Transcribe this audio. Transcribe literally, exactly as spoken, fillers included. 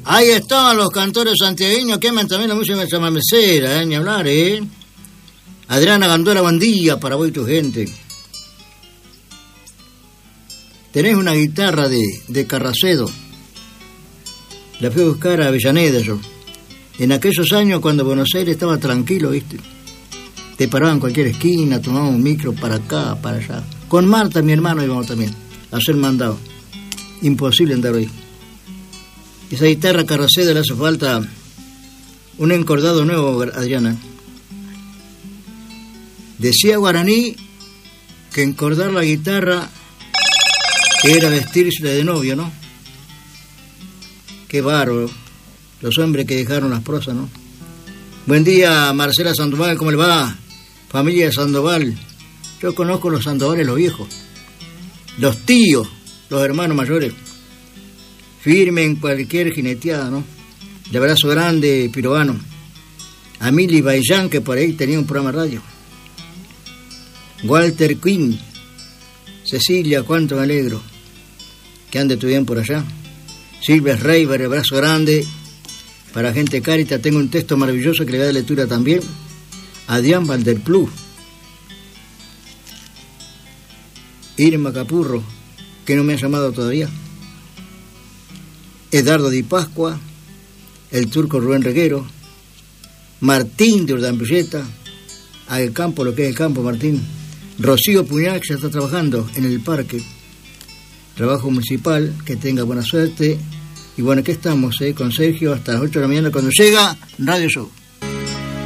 Ahí estaban los cantores santiagueños que aman también la música chamamecera, ¿eh? Ni hablar, ¿eh? Adriana Gandora, buen día para vos y tu gente. Tenés una guitarra de, de Carracedo. La fui a buscar a Avellaneda yo. En aquellos años cuando Buenos Aires estaba tranquilo, ¿viste? Te paraban en cualquier esquina, tomaban un micro para acá, para allá. Con Marta, mi hermano, íbamos también a hacer mandado. Imposible andar ahí. Esa guitarra Carracedo le hace falta un encordado nuevo, Adriana. Decía Guaraní que encordar la guitarra era vestirse de novio, ¿no? Qué bárbaro. Los hombres que dejaron las prosas, ¿no? Buen día, Marcela Sandoval, ¿cómo le va? Familia de Sandoval. Yo conozco los Sandovales, los viejos. Los tíos, los hermanos mayores. Firme en cualquier jineteada, ¿no? De abrazo grande, pirobano. A Mili Baillán, que por ahí tenía un programa de radio. Walter Quinn. Cecilia, cuánto me alegro. Que ande tú bien por allá. Silvia Reiber, abrazo grande. Para gente carita, tengo un texto maravilloso que le voy a dar lectura también. Adrián Valderplú. Irma Capurro, que no me ha llamado todavía. Edardo Di Pascua. El turco Rubén Reguero. Martín de Urdambulleta. Al campo, lo que es el campo, Martín. Rocío Puñal, que ya está trabajando en el parque. Trabajo municipal, que tenga buena suerte. Y bueno, aquí estamos, eh, con Sergio hasta las ocho de la mañana cuando llega Radio Show.